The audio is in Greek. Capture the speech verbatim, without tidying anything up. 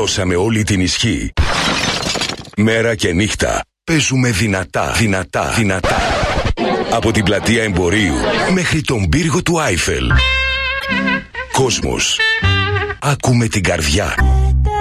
Δώσαμε όλη την ισχύ. Μέρα και νύχτα παίζουμε δυνατά, δυνατά, δυνατά. Από την πλατεία Εμπορίου μέχρι τον πύργο του Άιφελ. Κόσμος, άκουμε την καρδιά.